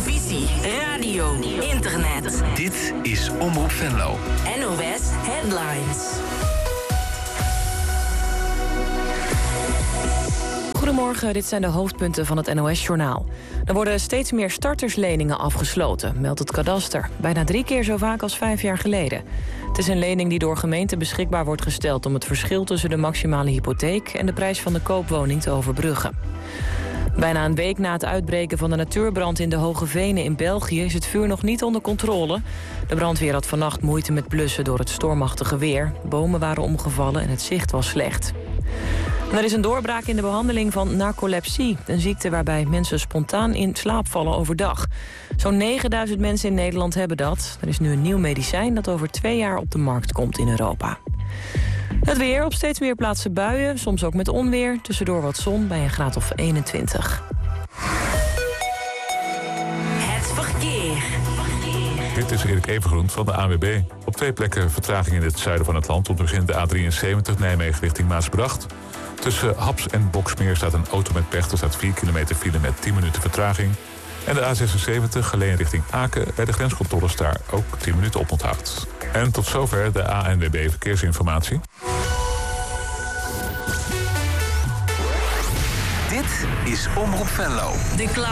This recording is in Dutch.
televisie, radio, internet. Dit is Omroep Venlo. NOS Headlines. Goedemorgen, dit zijn de hoofdpunten van het NOS-journaal. Er worden steeds meer startersleningen afgesloten, meldt het kadaster. Bijna 3 keer zo vaak als 5 jaar geleden. Het is een lening die door gemeenten beschikbaar wordt gesteld om het verschil tussen de maximale hypotheek en de prijs van de koopwoning te overbruggen. Bijna een week na het uitbreken van de natuurbrand in de Hoge Venen in België is het vuur nog niet onder controle. De brandweer had vannacht moeite met blussen door het stormachtige weer. Bomen waren omgevallen en het zicht was slecht. En er is een doorbraak in de behandeling van narcolepsie, een ziekte waarbij mensen spontaan in slaap vallen overdag. Zo'n 9000 mensen in Nederland hebben dat. Er is nu een nieuw medicijn dat over 2 jaar op de markt komt in Europa. Het weer, op steeds meer plaatsen buien, soms ook met onweer. Tussendoor wat zon bij een graad of 21. Het verkeer. Dit is Erik Evengroen van de ANWB. Op 2 plekken vertraging in het zuiden van het land. Om te beginnen de A73 Nijmegen richting Maasbracht. Tussen Haps en Boksmeer staat een auto met pech. Er staat 4 kilometer file met 10 minuten vertraging. En de A76 Geleen richting Aken. Bij de grenscontroles daar ook 10 minuten op onthoud. En tot zover de ANWB Verkeersinformatie. Dit is Omroep Venlo. De